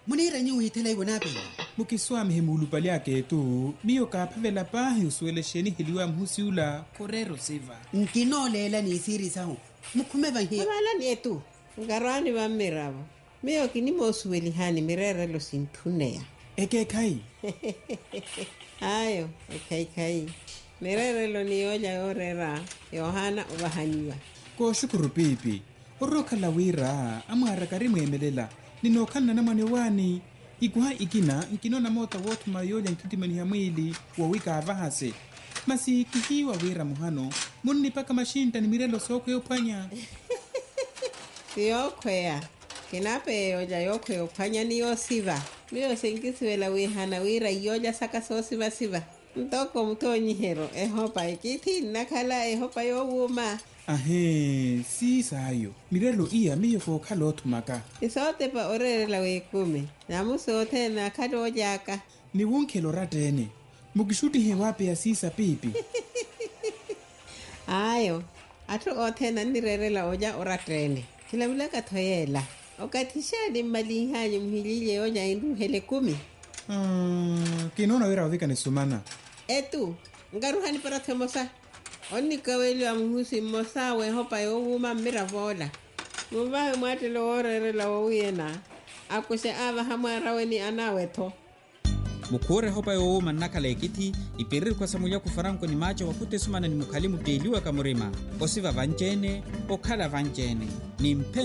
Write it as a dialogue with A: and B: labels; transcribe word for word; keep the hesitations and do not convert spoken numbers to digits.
A: Munira nyu hitela ibona pe.
B: Mukiswami hemulupali yake tu miyo kapavela pahi usuelesheni hiliwa mhusiula korero siva.
A: Nkinolela ni siri sahu. Mukumeva hi.
C: Abala ni etu. Ngarani wa mirabo. Miyo kinimo usueli hani mirere lo sintunea.
B: Eke kai.
C: Ayo, eke kai. Mirere lo ni oja orera. Yohana ubahaniwa.
B: Ko shukuru pipi. Oroka la wira amara karimu emelela. Ninokana na mwane wani. Ikuha ikina nkinona mota wotu mayoja nkitimani ya mwili wawika avahase. Masi kihiwa wira muhano. Muni paka mashinta ni mirelo soko yopanya.
C: Siyokwea. Kinape yoja yoko yopanya ni yosiva. Miyo senkisiwela wihana wira yoja saka so siva siva. Mtoko mtonyi hero. Ehopa ikiti nakala ehopa yowuma.
B: Ahe, si sayo. Mirelo iya miyo ko kalotu maka.
C: Isote pa orere la wekume. Namusote na kado jaka.
B: Ni wunkelo ratene. Mukishuti hewape ya sisa pipi.
C: Ayo. Ato ote na nirere la oja oratene. Kila wila katoyela. Okatisha ni malinhanyo mhilile oja indu hele kumi.
B: Hmm, kinona wira wavika ni sumana.
C: Etu. Ngaruhani para temosa. Oni kaweli wa mhusi mmosa we hopa yowuma miravola. Mubahe mwate lo orere la wawiyena. Akuse ava hamara weni anaweto.
D: Mukore hopa yowuma nakala ekiti ipiriri kwa samulia kufaranko ni macho wakute sumana ni mukalimu deliwa kamurima. Osiva vanjene, okala vanjene. Ni mpe